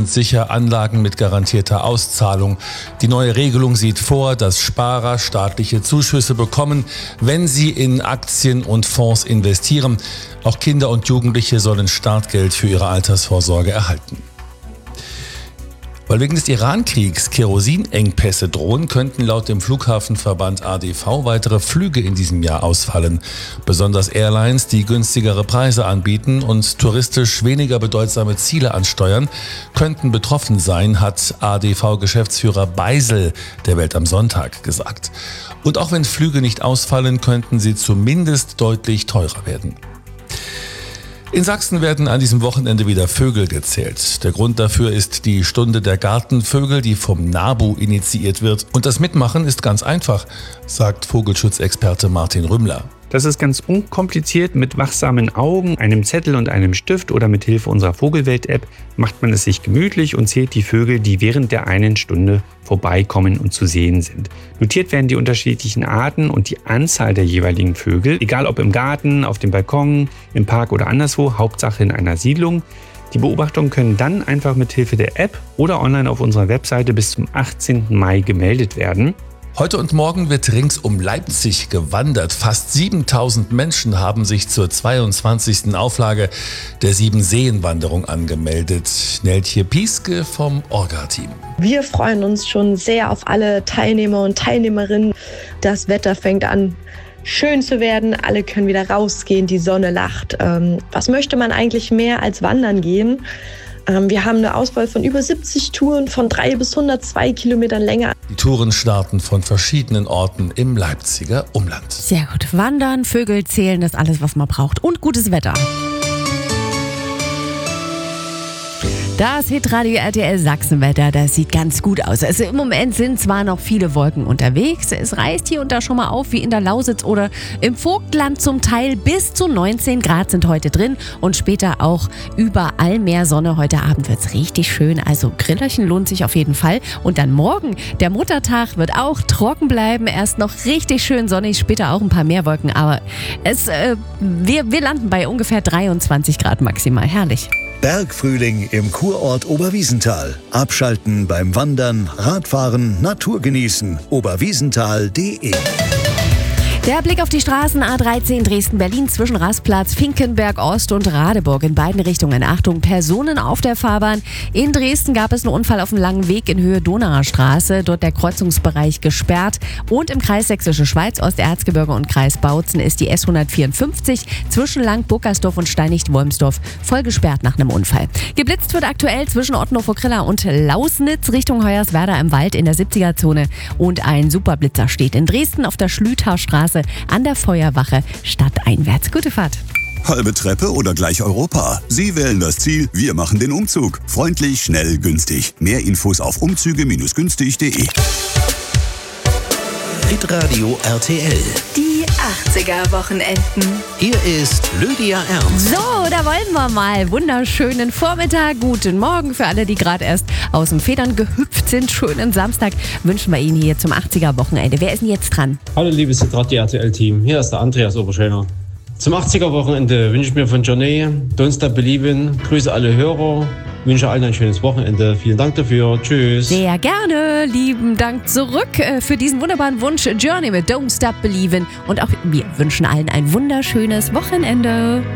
sind sicher Anlagen mit garantierter Auszahlung. Die neue Regelung sieht vor, dass Sparer staatliche Zuschüsse bekommen, wenn sie in Aktien und Fonds investieren. Auch Kinder und Jugendliche sollen Startgeld für ihre Altersvorsorge erhalten. Weil wegen des Iran-Kriegs Kerosinengpässe drohen, könnten laut dem Flughafenverband ADV weitere Flüge in diesem Jahr ausfallen. Besonders Airlines, die günstigere Preise anbieten und touristisch weniger bedeutsame Ziele ansteuern, könnten betroffen sein, hat ADV-Geschäftsführer Beisel der Welt am Sonntag gesagt. Und auch wenn Flüge nicht ausfallen, könnten sie zumindest deutlich teurer werden. In Sachsen werden an diesem Wochenende wieder Vögel gezählt. Der Grund dafür ist die Stunde der Gartenvögel, die vom NABU initiiert wird. Und das Mitmachen ist ganz einfach, sagt Vogelschutzexperte Martin Rümmler. Das ist ganz unkompliziert. Mit wachsamen Augen, einem Zettel und einem Stift oder mit Hilfe unserer Vogelwelt-App macht man es sich gemütlich und zählt die Vögel, die während der einen Stunde vorbeikommen und zu sehen sind. Notiert werden die unterschiedlichen Arten und die Anzahl der jeweiligen Vögel, egal ob im Garten, auf dem Balkon, im Park oder anderswo, Hauptsache in einer Siedlung. Die Beobachtungen können dann einfach mit Hilfe der App oder online auf unserer Webseite bis zum 18. Mai gemeldet werden. Heute und morgen wird rings um Leipzig gewandert. Fast 7000 Menschen haben sich zur 22. Auflage der 7-Seen-Wanderung angemeldet. Neltje Pieske vom Orga-Team. Wir freuen uns schon sehr auf alle Teilnehmer und Teilnehmerinnen. Das Wetter fängt an schön zu werden. Alle können wieder rausgehen, die Sonne lacht. Was möchte man eigentlich mehr als wandern gehen? Wir haben eine Auswahl von über 70 Touren von 3 bis 102 Kilometern Länge. Die Touren starten von verschiedenen Orten im Leipziger Umland. Sehr gut. Wandern, Vögel zählen, das ist alles, was man braucht. Und gutes Wetter. Das Hitradio RTL Sachsenwetter, das sieht ganz gut aus. Also im Moment sind zwar noch viele Wolken unterwegs, es reißt hier und da schon mal auf, wie in der Lausitz oder im Vogtland zum Teil. Bis zu 19 Grad sind heute drin und später auch überall mehr Sonne. Heute Abend wird es richtig schön, also Grillerchen lohnt sich auf jeden Fall. Und dann morgen, der Muttertag, wird auch trocken bleiben, erst noch richtig schön sonnig, später auch ein paar mehr Wolken, aber wir landen bei ungefähr 23 Grad maximal. Herrlich. Bergfrühling im Kurort Oberwiesenthal. Abschalten beim Wandern, Radfahren, Natur genießen. Oberwiesenthal.de. Der Blick auf die Straßen A13 Dresden-Berlin zwischen Rastplatz, Finkenberg Ost und Radeburg in beiden Richtungen. Achtung, Personen auf der Fahrbahn. In Dresden gab es einen Unfall auf dem langen Weg in Höhe Donauer Straße. Dort der Kreuzungsbereich gesperrt. Und im Kreis Sächsische Schweiz, Osterzgebirge und Kreis Bautzen ist die S154 zwischen Lang-Buckersdorf und Steinich-Wolmsdorf voll gesperrt nach einem Unfall. Geblitzt wird aktuell zwischen Ottenhof-Krilla und Lausnitz Richtung Hoyerswerda im Wald in der 70er-Zone. Und ein Superblitzer steht in Dresden auf der Schlüterstraße an der Feuerwache stadteinwärts. Gute Fahrt. Halbe Treppe oder gleich Europa? Sie wählen das Ziel, wir machen den Umzug. Freundlich, schnell, günstig. Mehr Infos auf umzüge-günstig.de. Hitradio RTL. Die 80er-Wochenenden. Hier ist Lydia Ernst. So, da wollen wir mal. Wunderschönen Vormittag, guten Morgen für alle, die gerade erst aus den Federn gehüpft sind. Schönen Samstag wünschen wir Ihnen hier zum 80er-Wochenende. Wer ist denn jetzt dran? Hallo liebes Hitradio RTL-Team, hier ist der Andreas Oberschöner. Zum 80er-Wochenende wünsche ich mir von Johnny Don't Stop Believin'. Grüße alle Hörer, wünsche allen ein schönes Wochenende. Vielen Dank dafür, tschüss. Sehr gerne, lieben Dank zurück für diesen wunderbaren Wunsch. Journey mit Don't Stop Believin'. Und auch wir wünschen allen ein wunderschönes Wochenende.